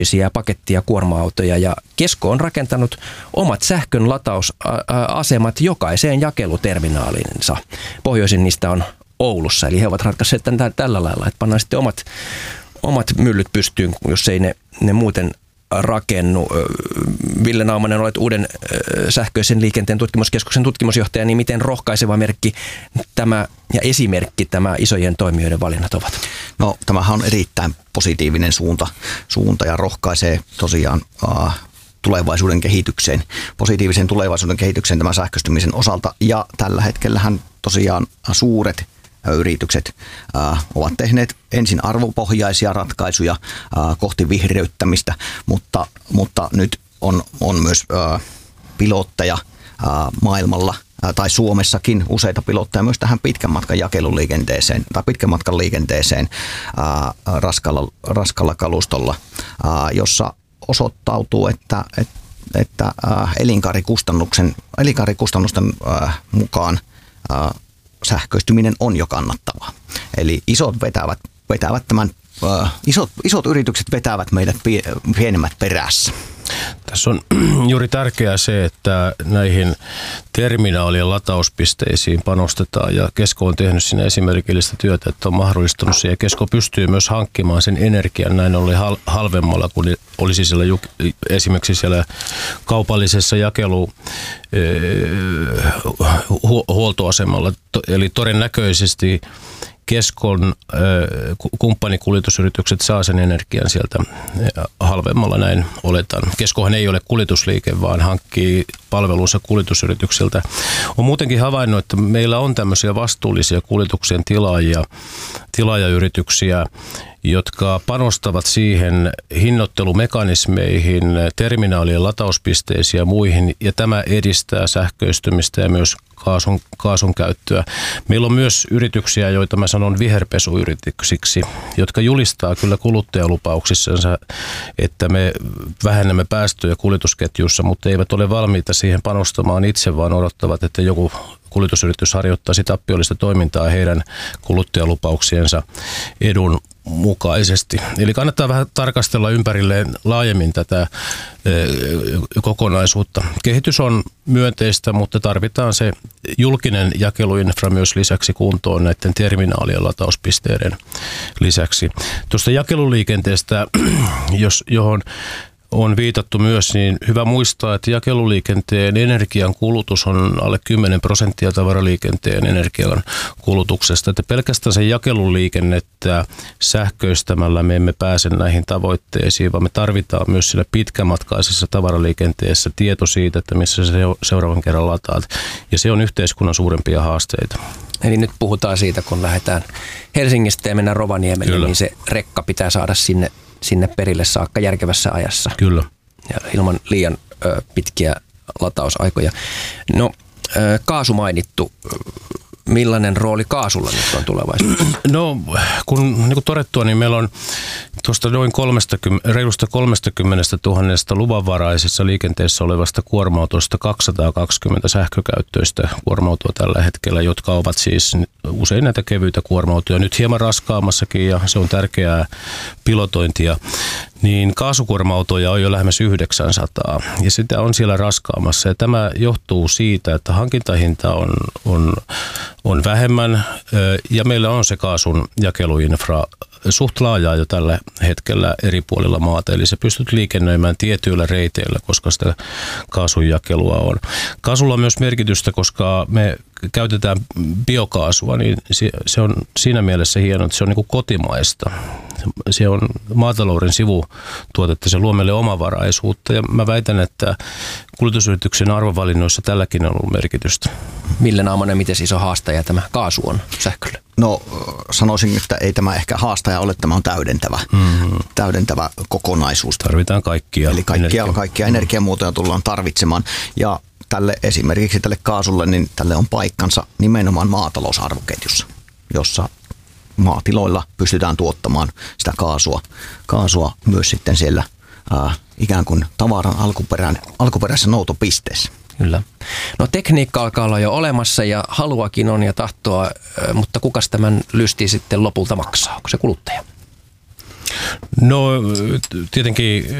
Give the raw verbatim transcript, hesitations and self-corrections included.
paketti- ja kuorma-autoja ja Kesko on rakentanut omat sähkön latausasemat jokaiseen jakeluterminaalinsa. Pohjoisin niistä on Oulussa, eli he ovat ratkaisseet tämän tällä lailla, että pannaan sitten omat, omat myllyt pystyyn, jos ei ne, ne muuten rakennu. Ville Naumanen, olet Uuden sähköisen liikenteen tutkimuskeskuksen tutkimusjohtaja, niin miten rohkaiseva merkki tämä ja esimerkki tämä isojen toimijoiden valinnat ovat? No tämähän on erittäin positiivinen suunta, suunta ja rohkaisee tosiaan uh, tulevaisuuden kehitykseen, positiivisen tulevaisuuden kehitykseen tämän sähköistymisen osalta ja tällä hetkellähän tosiaan suuret yritykset äh, ovat tehneet ensin arvopohjaisia ratkaisuja äh, kohti vihreyttämistä, mutta, mutta nyt on, on myös äh, pilotteja äh, maailmalla äh, tai Suomessakin useita pilotteja myös tähän pitkän matkan jakeluliikenteeseen tai pitkän matkan liikenteeseen äh, raskalla, raskalla kalustolla, äh, jossa osoittautuu, että, että, että äh, elinkaarikustannuksen, elinkaarikustannusten äh, mukaan äh, sähköistyminen on jo kannattavaa. Eli isot vetävät, vetävät tämän, äh, isot, isot yritykset vetävät meidät pienemmät perässä. Tässä on juuri tärkeää se, että näihin terminaalien latauspisteisiin panostetaan ja Kesko on tehnyt siinä esimerkillistä työtä, että on mahdollistanut se ja Kesko pystyy myös hankkimaan sen energian näin ollen halvemmalla kuin olisi siellä esimerkiksi siellä kaupallisessa jakelu huoltoasemalla. Eli todennäköisesti Keskon äh, kumppanikuljetusyritykset saa sen energian sieltä halvemmalla, näin oletan. Keskohan ei ole kuljetusliike, vaan hankkii palvelunsa kuljetusyrityksiltä. On muutenkin havainnut, että meillä on tämmöisiä vastuullisia kuljetuksen tilaajia, tilaajayrityksiä, jotka panostavat siihen hinnoittelumekanismeihin, terminaalien latauspisteisiin ja muihin, ja tämä edistää sähköistymistä ja myös kaasun, kaasun käyttöä. Meillä on myös yrityksiä, joita mä sanon viherpesuyrityksiksi, jotka julistaa kyllä kuluttajalupauksissansa, että me vähennämme päästöjä kuljetusketjussa, mutta eivät ole valmiita siihen panostamaan itse, vaan odottavat, että joku kuljetusyritys harjoittaisi tappiollista toimintaa heidän kuluttajalupauksiensa edun mukaisesti. Eli kannattaa vähän tarkastella ympärilleen laajemmin tätä kokonaisuutta. Kehitys on myönteistä, mutta tarvitaan se julkinen jakeluinfra myös lisäksi kuntoon näiden terminaalien latauspisteiden lisäksi. Tuosta jakeluliikenteestä, jos, johon on viitattu myös, niin hyvä muistaa, että jakeluliikenteen energian kulutus on alle kymmenen prosenttia tavaraliikenteen energian kulutuksesta. Että pelkästään se jakeluliikennettä sähköistämällä me emme pääse näihin tavoitteisiin, vaan me tarvitaan myös siinä pitkämatkaisessa tavaraliikenteessä tieto siitä, että missä se seuraavan kerran lataat. Ja se on yhteiskunnan suurempia haasteita. Eli nyt puhutaan siitä, kun lähdetään Helsingistä ja mennään Rovaniemelle, Kyllä. niin se rekka pitää saada sinne sinne perille saakka järkevässä ajassa. Kyllä. Ja ilman liian ö, pitkiä latausaikoja. No, ö, kaasu mainittu. Millainen rooli kaasulla nyt on tulevaisuudessa? No, kun niin kuin todettua, niin meillä on tuosta noin kolmekymmentä, reilusta kolmekymmentätuhatta luvanvaraisessa liikenteessä olevasta kuorma-autosta kaksisataakaksikymmentä sähkökäyttöistä kuorma-autoa tällä hetkellä, jotka ovat siis usein näitä kevyitä kuorma-autoja. Nyt hieman raskaammassakin ja se on tärkeää pilotointia. Niin kaasukuorma-autoja on jo lähemmäs yhdeksänsataa ja sitä on siellä raskaamassa. Ja tämä johtuu siitä, että hankintahinta on, on, on vähemmän ja meillä on se kaasun jakeluinfra suht laajaa jo tällä hetkellä eri puolilla maata. Eli se pystyt liikennöimään tietyillä reiteillä, koska sitä kaasun jakelua on. Kaasulla on myös merkitystä, koska me käytetään biokaasua, niin se on siinä mielessä hienoa, että se on niin kuin kotimaista. Se on maatalouden sivutuotetta, se luo meille omavaraisuutta ja mä väitän, että kuljetusyrityksen arvovalinnoissa tälläkin on ollut merkitystä. Ville Naumanen, miten iso haastaja tämä kaasu on sähkölle? No sanoisin, että ei tämä ehkä haastaja ole, tämä on täydentävä, mm-hmm. täydentävä kokonaisuus. Tarvitaan kaikkia. Eli kaikkia, energia. kaikkia energiamuotoja tullaan tarvitsemaan ja tälle esimerkiksi tälle kaasulle, niin tälle on paikkansa nimenomaan maatalousarvoketjussa, jossa maatiloilla pystytään tuottamaan sitä kaasua, kaasua myös sitten siellä ää, ikään kuin tavaran alkuperän, alkuperäisessä noutopisteessä. Kyllä. No tekniikka alkaa olla jo olemassa ja haluakin on ja tahtoa, mutta kukas tämän lystii sitten lopulta maksaa? Onko se kuluttaja? No tietenkin